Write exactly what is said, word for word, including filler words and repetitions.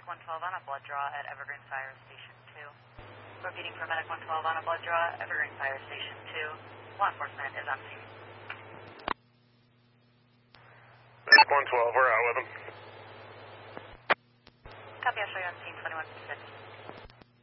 one twelve on a blood draw at Evergreen Fire Station two. Repeating for Medic one twelve on a blood draw at Evergreen Fire Station two. Law enforcement is on scene. Medic one twelve, we're out with him.